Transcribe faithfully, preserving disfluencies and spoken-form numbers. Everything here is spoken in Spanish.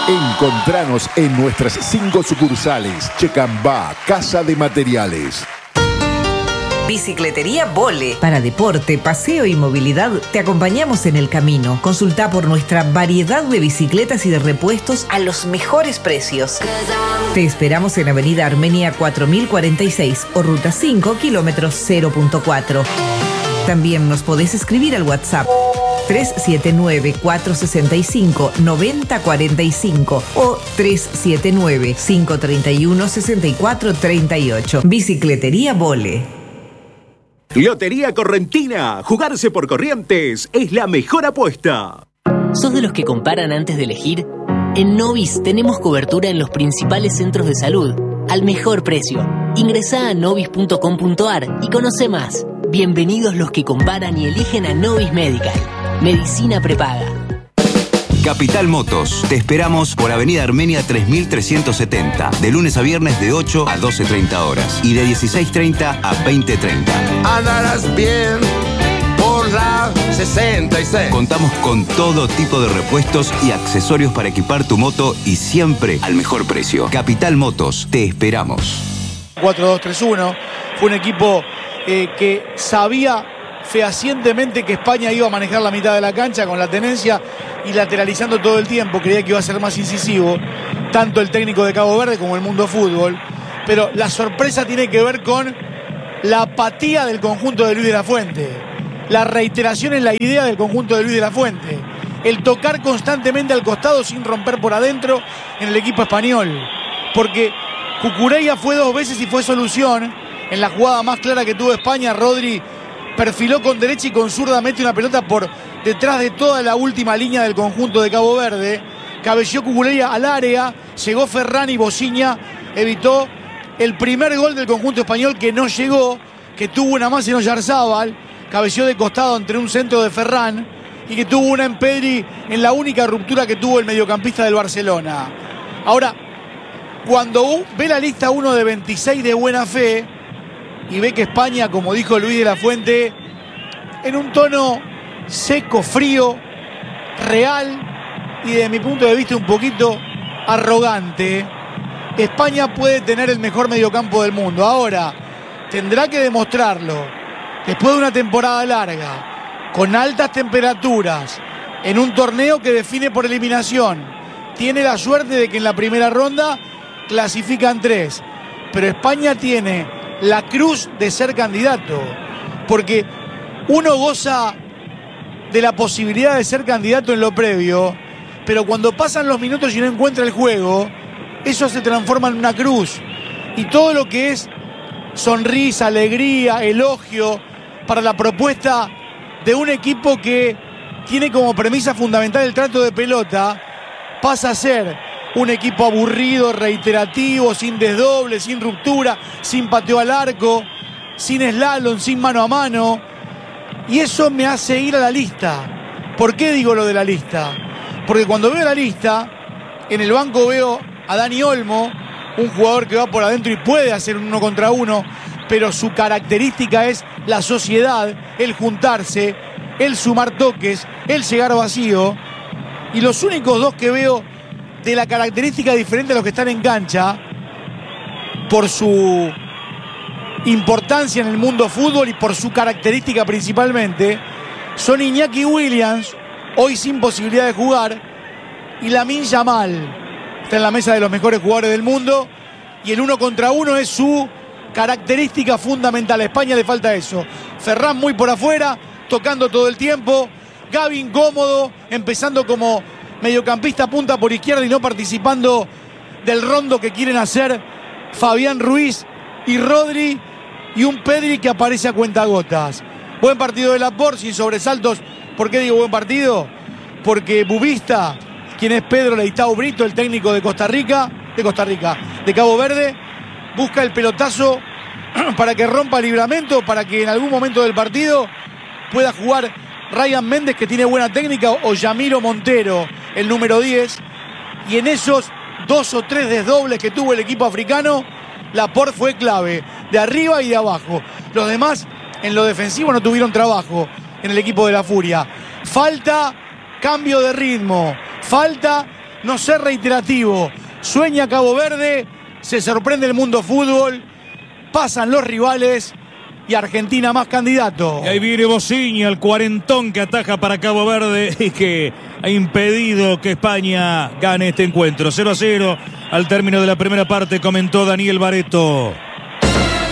Encontranos en nuestras cinco sucursales. Checambá, Casa de Materiales. Bicicletería Vole. Para deporte, paseo y movilidad, te acompañamos en el camino. Consulta por nuestra variedad de bicicletas y de repuestos A los mejores precios. Te esperamos en Avenida Armenia cuatro mil cuarenta y seis o Ruta cinco, kilómetros cero punto cuatro. También nos podés escribir al WhatsApp tres siete nueve, cuatro seis cinco, nueve cero cuatro cinco o tres siete nueve, cinco tres uno, seis cuatro tres ocho. Bicicletería Vole. Lotería Correntina. Jugarse por Corrientes es la mejor apuesta. ¿Sos de los que comparan antes de elegir? En Novis tenemos cobertura en los principales centros de salud, al mejor precio. Ingresá a novis punto com punto ar y conoce más. Bienvenidos los que comparan y eligen a Novis Medical. Medicina prepaga. Capital Motos. Te esperamos por Avenida Armenia tres mil trescientos setenta. De lunes a viernes de ocho a doce treinta horas. Y de dieciséis treinta a veinte treinta. Andarás bien por la sesenta y seis. Contamos con todo tipo de repuestos y accesorios para equipar tu moto y siempre al mejor precio. Capital Motos. Te esperamos. cuatro dos tres uno. Fue un equipo eh, que sabía fehacientemente que España iba a manejar la mitad de la cancha con la tenencia y lateralizando todo el tiempo. Creía que iba a ser más incisivo, tanto el técnico de Cabo Verde como el Mundo Fútbol. Pero la sorpresa tiene que ver con la apatía del conjunto de Luis de la Fuente, la reiteración en la idea del conjunto de Luis de la Fuente, el tocar constantemente al costado sin romper por adentro en el equipo español. Porque Cucurella fue dos veces y fue solución. En la jugada más clara que tuvo España, Rodri perfiló con derecha y con zurda mete una pelota por detrás de toda la última línea del conjunto de Cabo Verde. Cabeceó Cucurella al área, llegó Ferran y Bociña evitó el primer gol del conjunto español que no llegó, que tuvo una más en Oyarzábal, cabeceó de costado entre un centro de Ferran y que tuvo una en Pedri en la única ruptura que tuvo el mediocampista del Barcelona. Ahora, cuando ve la lista uno de veintiséis de buena fe y ve que España, como dijo Luis de la Fuente, en un tono seco, frío, real y desde mi punto de vista un poquito arrogante, España puede tener el mejor mediocampo del mundo. Ahora, tendrá que demostrarlo después de una temporada larga, con altas temperaturas, en un torneo que define por eliminación. Tiene la suerte de que en la primera ronda clasifican tres, pero España tiene la cruz de ser candidato, porque uno goza de la posibilidad de ser candidato en lo previo, pero cuando pasan los minutos y no encuentra el juego, eso se transforma en una cruz. Y todo lo que es sonrisa, alegría, elogio para la propuesta de un equipo que tiene como premisa fundamental el trato de pelota, pasa a ser un equipo aburrido, reiterativo, sin desdoble, sin ruptura, sin pateo al arco, sin slalom, sin mano a mano. Y eso me hace ir a la lista. ¿Por qué digo lo de la lista? Porque cuando veo la lista, en el banco veo a Dani Olmo, un jugador que va por adentro y puede hacer un uno contra uno, pero su característica es la sociedad, el juntarse, el sumar toques, el llegar vacío. Y los únicos dos que veo de la característica diferente a los que están en cancha, por su importancia en el mundo fútbol y por su característica principalmente, son Iñaki Williams, hoy sin posibilidad de jugar, y Lamine Yamal. Está en la mesa de los mejores jugadores del mundo y el uno contra uno es su característica fundamental. A España le falta eso. Ferran muy por afuera, tocando todo el tiempo. Gavi incómodo, empezando como mediocampista punta por izquierda y no participando del rondo que quieren hacer Fabián Ruiz y Rodri, y un Pedri que aparece a cuentagotas. Buen partido de Laporte, sin sobresaltos. ¿Por qué digo buen partido? Porque Bubista, quien es Pedro Leitao Brito, el técnico de Costa Rica, de Costa Rica, de Cabo Verde, busca el pelotazo para que rompa Livramento, para que en algún momento del partido pueda jugar Ryan Méndez, que tiene buena técnica, o Yamiro Montero, el número diez. Y en esos dos o tres desdobles que tuvo el equipo africano, Laporte fue clave, de arriba y de abajo. Los demás, en lo defensivo, no tuvieron trabajo en el equipo de la Furia. Falta cambio de ritmo, falta no ser reiterativo. Sueña Cabo Verde, se sorprende el mundo fútbol, pasan los rivales y Argentina más candidato. Y ahí viene Bociña, el cuarentón que ataja para Cabo Verde y que ha impedido que España gane este encuentro. cero a cero al término de la primera parte, comentó Daniel Baretto.